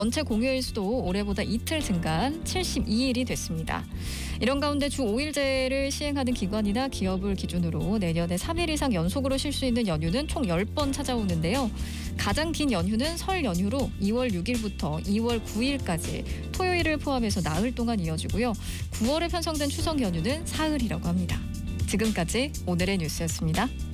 전체 공휴일 수도 올해보다 이틀 증가한 72일이 됐습니다. 이런 가운데 주 5일제를 시행하는 기관이나 기업을 기준으로 내년에 3일 이상 연속으로 쉴 수 있는 연휴는 총 10번 찾아오는데요. 가장 긴 연휴는 설 연휴로 2월 6일부터 2월 9일까지 토요일을 포함해서 나흘 동안 이어지고요. 9월에 편성된 추석 연휴는 사흘이라고 합니다. 지금까지 오늘의 뉴스였습니다.